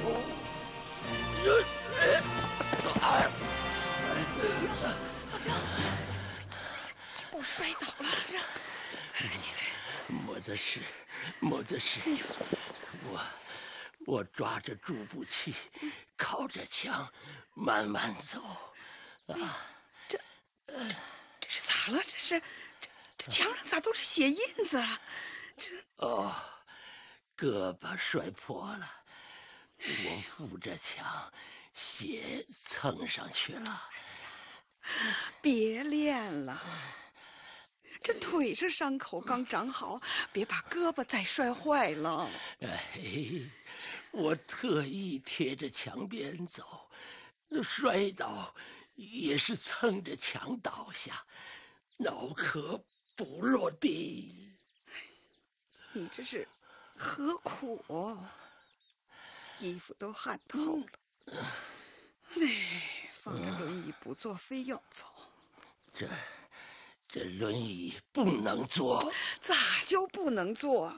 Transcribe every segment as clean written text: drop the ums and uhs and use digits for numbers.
我摔倒了，起来。 没得事。我抓着助步器，靠着墙，慢慢走。 这是咋了？这墙上咋都是血印子啊？ 胳膊摔破了，我扶着墙，血蹭上去了。 别练了，这腿上伤口刚长好，别把胳膊再摔坏了。 我特意贴着墙边走，摔倒也是蹭着墙倒下，脑壳不落地。 你这是何苦啊？衣服都汗透了。放着轮椅不坐，非要走。 这轮椅不能坐。 咋就不能坐？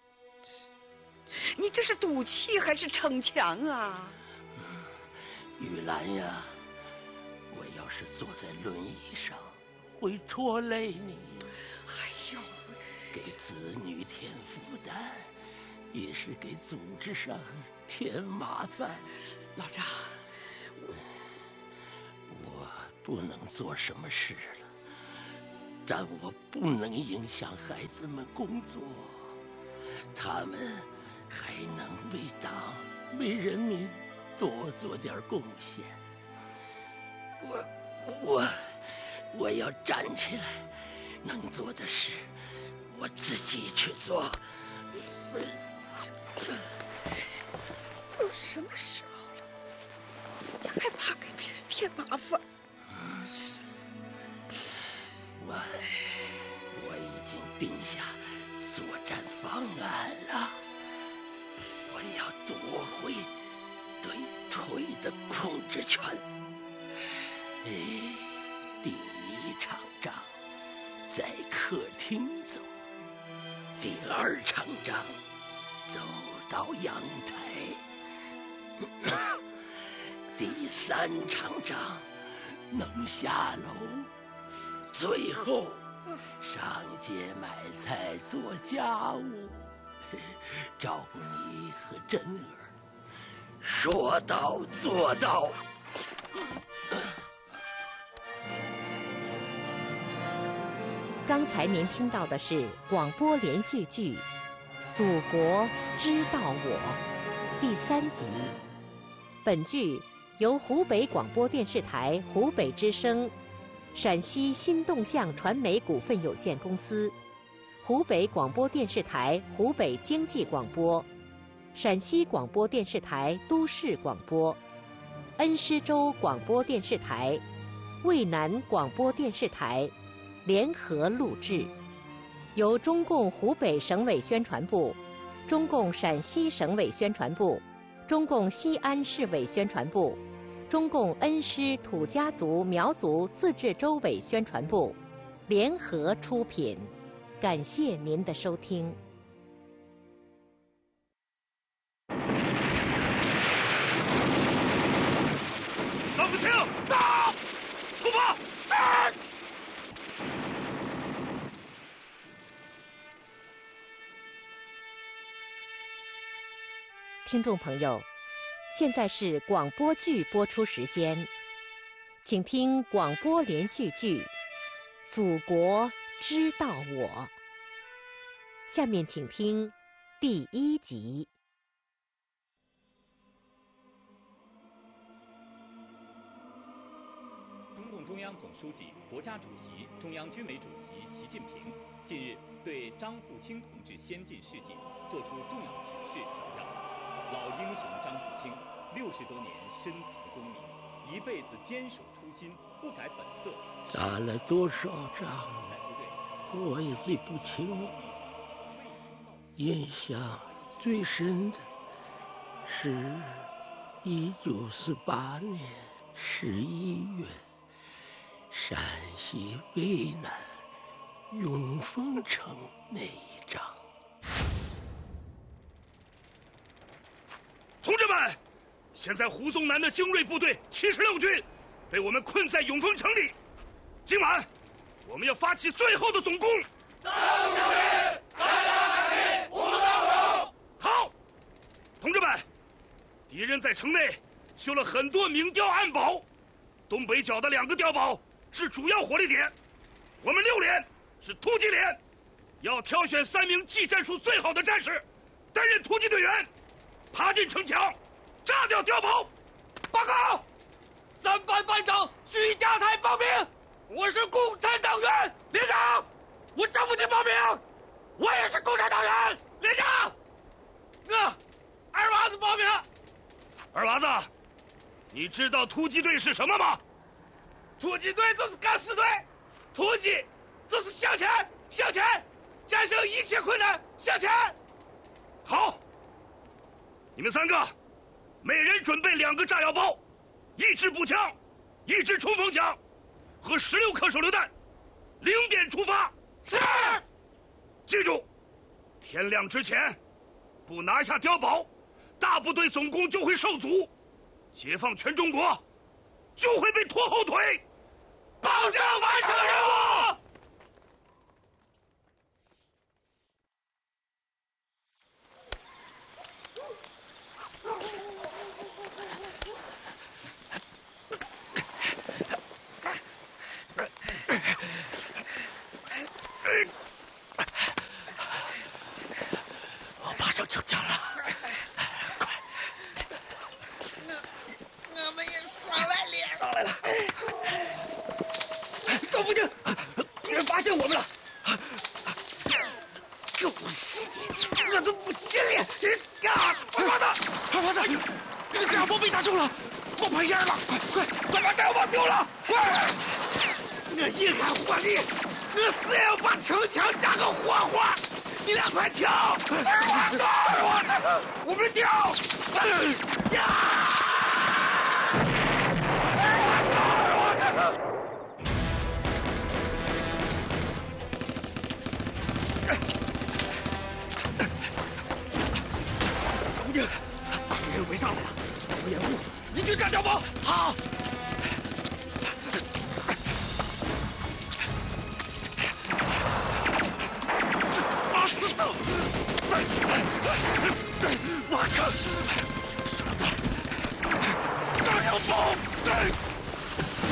你这是赌气还是逞强啊？ 玉兰呀，我要是坐在轮椅上，会拖累你。 哎呦， 给子女添负担，也是给组织上添麻烦。 老张， 我不能做什么事了，但我不能影响孩子们工作，他们还能为党为人民多做点贡献。我要站起来，能做的事我自己去做。 都什么时候了，还怕给别人添麻烦？ 我已经定下作战方案了，我要夺回对腿的控制权。第一场仗在客厅走，第二场仗走到阳台，第三场仗能下楼，最后上街买菜做家务，照顾你和珍儿，说到做到。 刚才您听到的是广播连续剧《祖国知道我》第3集。本剧由湖北广播电视台湖北之声、陕西新动向传媒股份有限公司、湖北广播电视台湖北经济广播、陕西广播电视台都市广播、恩施州广播电视台、渭南广播电视台联合录制，由中共湖北省委宣传部、中共陕西省委宣传部、中共西安市委宣传部、中共恩施土家族苗族自治州委宣传部联合出品。感谢您的收听。 张福清，到！出发！是。 听众朋友，现在是广播剧播出时间，请听广播连续剧《祖国知道我》。下面请听第1集。 中共中央总书记、国家主席、中央军委主席习近平近日对张富清同志先进事迹作出重要指示，强调老英雄张富清60多年深藏功名，一辈子坚守初心，不改本色。 打了多少仗，我也记不清了。印象最深的是1948年11月，陕西渭南永丰城那一仗。 同志们， 现在胡宗南的精锐部队76军被我们困在永丰城里。今晚我们要发起最后的总攻。好，同志们，敌人在城内修了很多明碉暗堡，东北角的2个碉堡是主要火力点。我们6连是突击连，要挑选3名技战术最好的战士担任突击队员，爬进城墙，炸掉碉堡。报告，3班班长徐家才报名，我是共产党员。连长，我张富清报名，我也是共产党员。连长，二娃子报名。二娃子，你知道突击队是什么吗？突击队就是敢死队，突击就是向前，向前，战胜一切困难，向前。好，你们3个，每人准备2个炸药包，1支步枪，1支冲锋枪，和16颗手榴弹，0点出发。是。记住，天亮之前不拿下碉堡，大部队总攻就会受阻，解放全中国就会被拖后腿，保证完成任务。我爬上城墙了，快！ 我们也上来了。 上来了。赵福清，敌人发现我们了！狗屎！我都不信了！二娃子，你的炸药包被打中了，冒白烟了！快把炸药包丢了！快！ 我引开火力，我死也要把城墙炸个活活！你俩快跳！ 二娃子，我们跳！敌人围上来了，不掩护，你去炸碉堡。好。